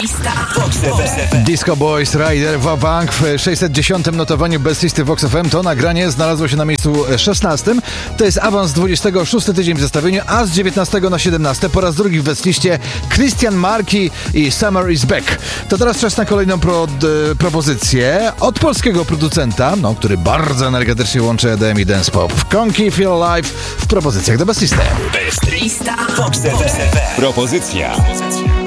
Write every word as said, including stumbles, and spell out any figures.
Disco Boys Rider Wabank w sześćset dziesiątym notowaniu Best Listy Vox F M. To nagranie znalazło się na miejscu szesnastym. To jest awans z dwudziestego szóstego tydzień w zestawieniu, a z dziewiętnastego na siedemnaste po raz drugi w Best Liście Christian Marki i Summer is Back. To teraz czas na kolejną pro, d, propozycję od polskiego producenta, no, który bardzo energetycznie łączy E D M i dance pop. Konki Feel Alive w propozycjach do Best Listy. Best Lista Vox F M. Propozycja.